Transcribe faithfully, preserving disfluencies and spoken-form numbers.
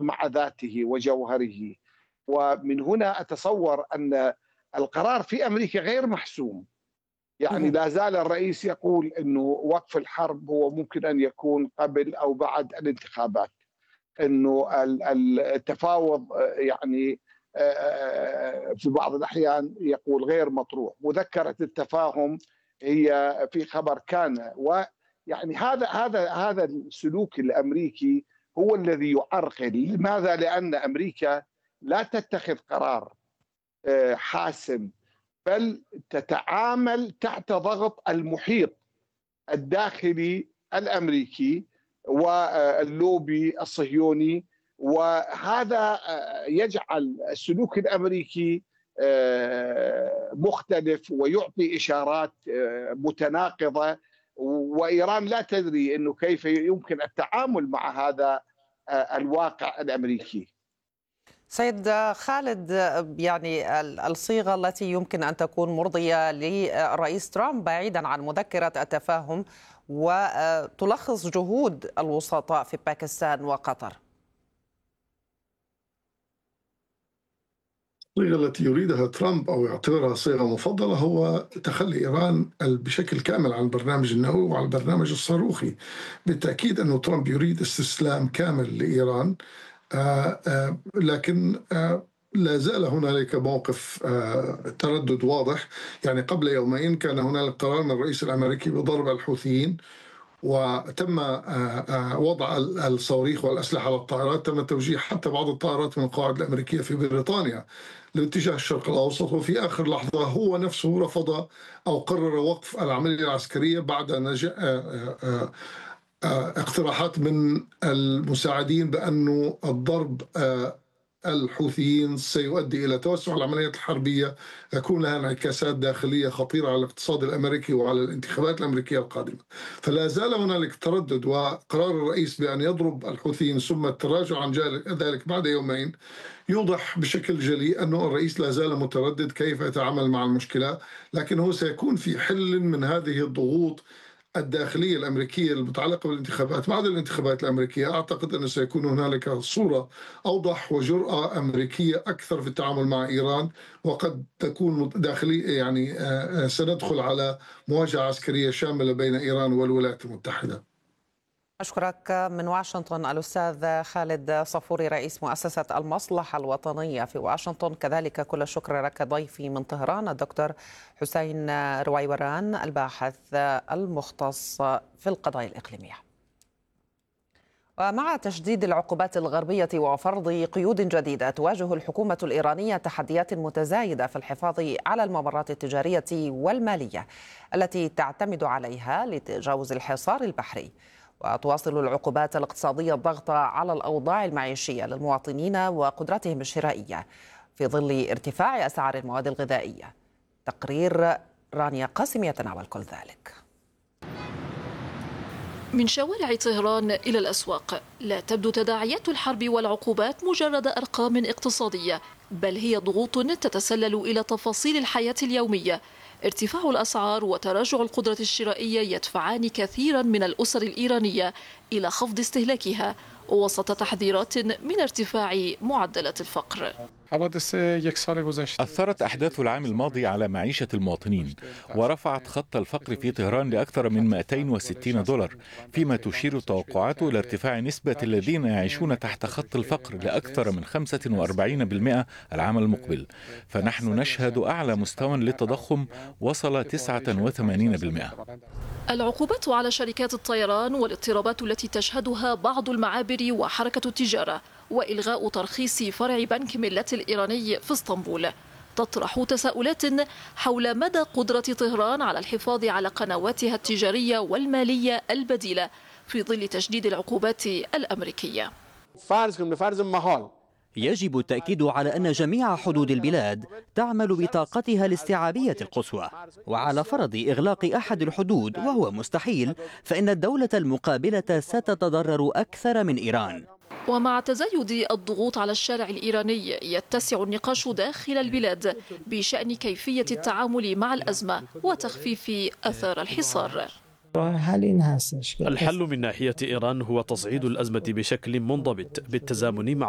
الأرض مع ذاته وجوهره. ومن هنا أتصور أن القرار في أمريكا غير محسوم. يعني لا زال الرئيس يقول أنه وقف الحرب هو ممكن أن يكون قبل أو بعد الانتخابات، أنه التفاوض يعني في بعض الأحيان يقول غير مطروح، مذكرة التفاهم هي في خبر كان. ويعني هذا هذا هذا السلوك الأمريكي هو الذي يعرقل. لماذا؟ لأن أمريكا لا تتخذ قرار حاسم، بل تتعامل تحت ضغط المحيط الداخلي الأمريكي واللوبي الصهيوني، وهذا يجعل السلوك الأمريكي مختلف ويعطي إشارات متناقضة، وإيران لا تدري أنه كيف يمكن التعامل مع هذا الواقع الأمريكي. سيد خالد، يعني الصيغة التي يمكن أن تكون مرضية للرئيس ترامب بعيدا عن مذكرة التفاهم وتلخص جهود الوسطاء في باكستان وقطر. الصيغة التي يريدها ترامب أو يعتبرها صيغة مفضلة هو تخلي إيران بشكل كامل عن البرنامج النووي وعن البرنامج الصاروخي. بالتأكيد أنه ترامب يريد استسلام كامل لإيران، آه آه لكن آه لا زال هنالك موقف آه تردد واضح. يعني قبل يومين كان هنالك قرار من الرئيس الأمريكي بضرب الحوثيين، وتم وضع الصواريخ والأسلحة على الطائرات. تم توجيه حتى بعض الطائرات من القواعد الأمريكية في بريطانيا لاتجاه الشرق الأوسط، وفي آخر لحظة هو نفسه رفض أو قرر وقف العملية العسكرية بعد نجاح اقتراحات من المساعدين بأنه الضرب الحوثيين سيؤدي إلى توسع العمليات الحربية، يكون لها انعكاسات داخلية خطيرة على الاقتصاد الأمريكي وعلى الانتخابات الأمريكية القادمة. فلا زال هنالك تردد، وقرار الرئيس بأن يضرب الحوثيين ثم التراجع عن ذلك بعد يومين يوضح بشكل جلي أنه الرئيس لا زال متردد كيف يتعامل مع المشكلة، لكنه سيكون في حل من هذه الضغوط الداخلية الأمريكية المتعلقة بالانتخابات. بعد الانتخابات الأمريكية أعتقد أن سيكون هنالك صورة أوضح وجرأة أمريكية أكثر في التعامل مع إيران، وقد تكون داخلية يعني سندخل على مواجهة عسكرية شاملة بين إيران والولايات المتحدة. أشكرك من واشنطن الأستاذ خالد صفوري رئيس مؤسسة المصلحة الوطنية في واشنطن. كذلك كل الشكر لك ضيفي من طهران الدكتور حسين رويوران الباحث المختص في القضايا الإقليمية. ومع تشديد العقوبات الغربية وفرض قيود جديدة، تواجه الحكومة الإيرانية تحديات متزايدة في الحفاظ على الممرات التجارية والمالية التي تعتمد عليها لتجاوز الحصار البحري. وتواصل العقوبات الاقتصادية الضغط على الأوضاع المعيشية للمواطنين وقدرتهم الشرائية في ظل ارتفاع أسعار المواد الغذائية. تقرير رانيا قاسم يتناول كل ذلك. من شوارع طهران إلى الأسواق لا تبدو تداعيات الحرب والعقوبات مجرد أرقام اقتصادية، بل هي ضغوط تتسلل إلى تفاصيل الحياة اليومية. ارتفاع الأسعار وتراجع القدرة الشرائية يدفعان كثيرا من الأسر الإيرانية إلى خفض استهلاكها وسط تحذيرات من ارتفاع معدلات الفقر. أثرت أحداث العام الماضي على معيشة المواطنين، ورفعت خط الفقر في طهران لأكثر من مئتين وستين دولار، فيما تشير التوقعات إلى ارتفاع نسبة الذين يعيشون تحت خط الفقر لأكثر من خمسة وأربعين بالمئة العام المقبل. فنحن نشهد أعلى مستوى للتضخم وصل تسعة وثمانين بالمئة. العقوبات على شركات الطيران والاضطرابات التي تشهدها بعض المعابر وحركة التجارة وإلغاء ترخيص فرع بنك ملت الإيراني في اسطنبول تطرح تساؤلات حول مدى قدرة طهران على الحفاظ على قنواتها التجارية والمالية البديلة في ظل تشديد العقوبات الأمريكية. يجب التأكيد على أن جميع حدود البلاد تعمل بطاقتها الاستيعابية القصوى، وعلى فرض إغلاق أحد الحدود وهو مستحيل فإن الدولة المقابلة ستتضرر أكثر من إيران. ومع تزايد الضغوط على الشارع الإيراني يتسع النقاش داخل البلاد بشأن كيفية التعامل مع الأزمة وتخفيف أثار الحصار. الحل من ناحية إيران هو تصعيد الأزمة بشكل منضبط بالتزامن مع